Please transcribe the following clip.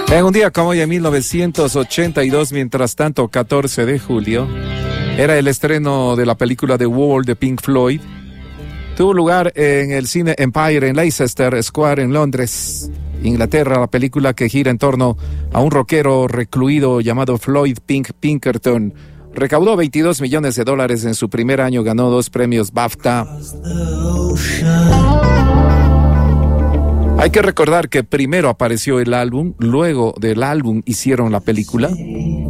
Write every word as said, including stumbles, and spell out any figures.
En un día como hoy, en mil novecientos ochenta y dos, mientras tanto, catorce de julio, era el estreno de la película The Wall de Pink Floyd. Tuvo lugar en el cine Empire en Leicester Square en Londres, Inglaterra. La película, que gira en torno a un rockero recluido llamado Floyd Pink Pinkerton, recaudó veintidós millones de dólares en su primer año, ganó dos premios BAFTA. Hay que recordar que primero apareció el álbum, luego del álbum hicieron la película.